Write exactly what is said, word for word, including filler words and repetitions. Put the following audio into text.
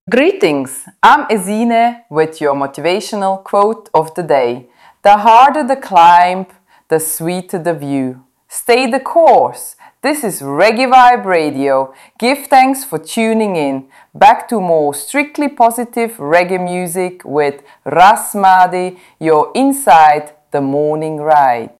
Greetings, I'm Ezine with your motivational quote of the day. The harder the climb, the sweeter the view. Stay the course. This is Reggae Vibe Radio. Give thanks for tuning in. Back to more strictly positive reggae music with Ras Madi, your inside the morning ride.